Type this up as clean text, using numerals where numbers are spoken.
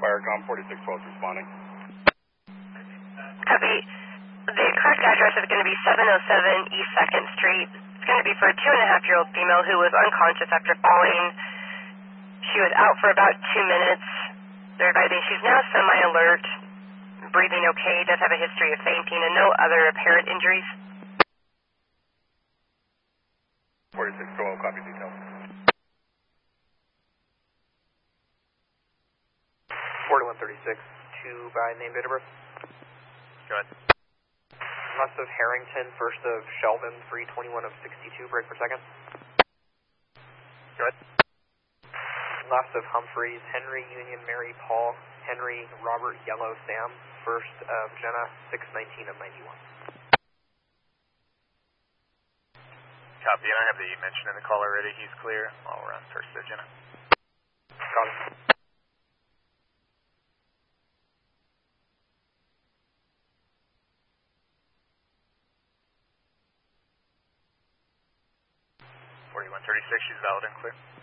Firecom 4612 responding. Copy. The correct address is going to be 707 East 2nd Street. It's going to be for a 2.5-year-old female who was unconscious after falling. She was out for about 2 minutes. They're advising she's now semi-alert, breathing okay, does have a history of fainting, and no other apparent injuries. 4612, copy details. 4136, 2 by name, date of birth. Go ahead. West of Harrington, first of Shelvin, 321 of 62, break per second. Go ahead. Last of Humphreys, Henry, Union, Mary, Paul, Henry, Robert, Yellow, Sam, first of Jenna, 619 of 91. Copy, and I have the mention in the call already. He's clear. I'll run first to Jenna. Got it. She's valid and clear.